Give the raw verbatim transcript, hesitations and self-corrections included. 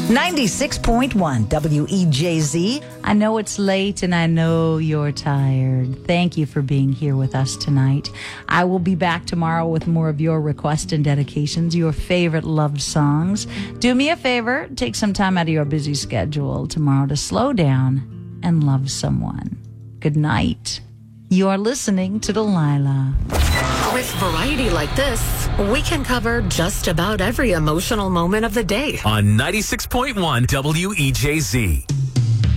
ninety-six point one W E J Z. I know it's late and I know you're tired. Thank you for being here with us tonight. I will be back tomorrow with more of your requests and dedications, your favorite loved songs. Do me a favor, take some time out of your busy schedule tomorrow to slow down and love someone. Good night. You're listening to Delilah. With variety like this, we can cover just about every emotional moment of the day. On ninety-six point one W E J Z.